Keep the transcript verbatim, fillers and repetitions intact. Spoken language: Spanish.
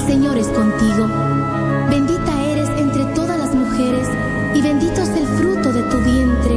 Señor es contigo. Bendita eres entre todas las mujeres, y bendito es el fruto de tu vientre,